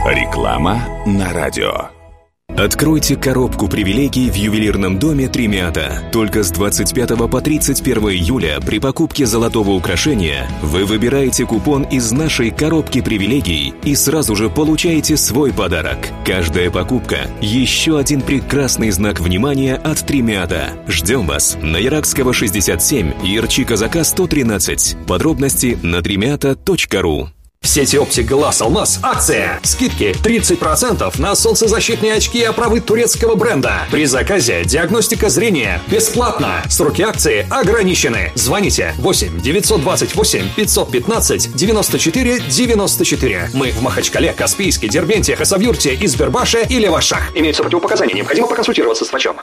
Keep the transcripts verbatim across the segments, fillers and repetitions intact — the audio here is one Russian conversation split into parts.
Реклама на радио. Откройте коробку привилегий в ювелирном доме «Тремята». Только с двадцать пятого по тридцать первое июля при покупке золотого украшения вы выбираете купон из нашей коробки привилегий и сразу же получаете свой подарок. Каждая покупка – еще один прекрасный знак внимания от «Тремята». Ждем вас на Яракского шестьдесят семь и Ирчи-Казака сто тринадцать. Подробности на тремята точка ру. В сети оптик Глаз Алмаз акция. Скидки тридцать процентов на солнцезащитные очки и оправы турецкого бренда. При заказе диагностика зрения бесплатно. Сроки акции ограничены. Звоните восемь девятьсот двадцать восемь пятьсот пятнадцать девяносто четыре девяносто четыре. Мы в Махачкале, Каспийске, Дербенте, Хасавюрте, Избербаше и Левашах. Имеются противопоказания. Необходимо проконсультироваться с врачом.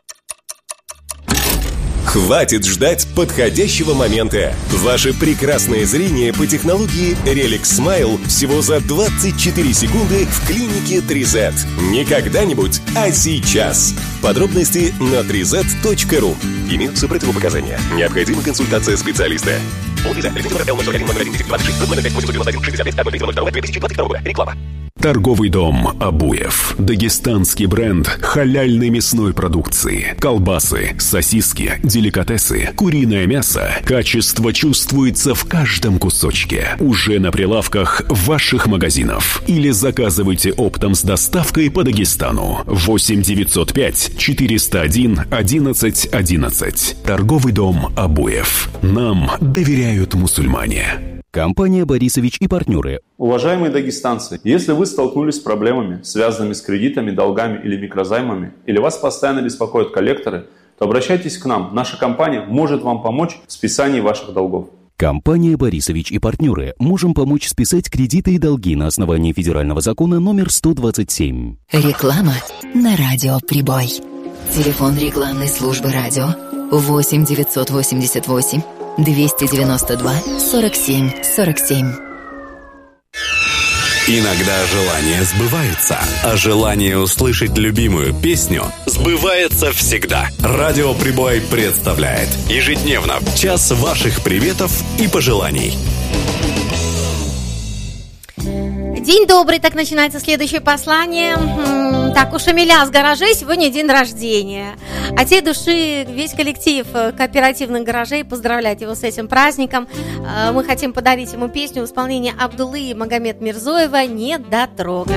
Хватит ждать подходящего момента. Ваше прекрасное зрение по технологии Relic Smile всего за двадцать четыре секунды в клинике три зет. Не когда-нибудь, а сейчас. Подробности на три зет точка ру. Имеются противопоказания. Необходима консультация специалиста. Реклама. Торговый дом «Абуев». Дагестанский бренд халяльной мясной продукции. Колбасы, сосиски, деликатесы, куриное мясо. Качество чувствуется в каждом кусочке. Уже на прилавках ваших магазинов. Или заказывайте оптом с доставкой по Дагестану. восемь девятьсот пять четыреста один одиннадцать одиннадцать. Торговый дом «Абуев». Нам доверяют мусульмане. Компания «Борисович и партнеры». Уважаемые дагестанцы, если вы столкнулись с проблемами, связанными с кредитами, долгами или микрозаймами, или вас постоянно беспокоят коллекторы, то обращайтесь к нам. Наша компания может вам помочь в списании ваших долгов. Компания «Борисович и партнеры». Можем помочь списать кредиты и долги на основании федерального закона номер сто двадцать семь. Реклама на радио «Прибой». Телефон рекламной службы радио восемь девятьсот восемьдесят восемь двести девяносто два сорок семь сорок семь. Иногда желания сбываются, а желание услышать любимую песню сбывается всегда. Радио «Прибой» представляет ежедневно час ваших приветов и пожеланий. День добрый, так начинается следующее послание. Так, у Шамиля с гаражей сегодня день рождения. От всей души весь коллектив кооперативных гаражей поздравляет его с этим праздником. Мы хотим подарить ему песню в исполнении Абдуллы и Магомед Мирзоева «Не дотрога».